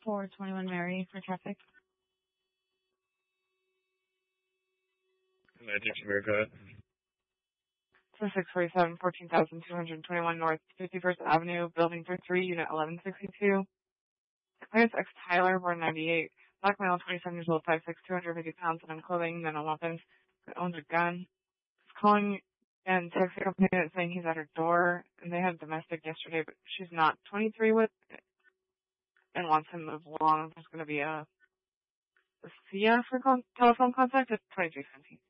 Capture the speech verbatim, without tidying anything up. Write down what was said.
four twenty-one Mary for traffic. I think we're good. So six forty-seven, fourteen thousand two hundred twenty-one North fifty-first Avenue, Building thirty-three, Unit eleven sixty-two. Clarence X. Tyler, born ninety-eight, black male, twenty-seven years old, five foot six, two hundred fifty pounds, and clothing, then a weapons, owns a gun. He's calling and texting a company that's saying he's at her door, and they had domestic yesterday, but she's not twenty-three with and wants him to move along. There's going to be a, a C F for con- telephone contact at twenty-three seventeen.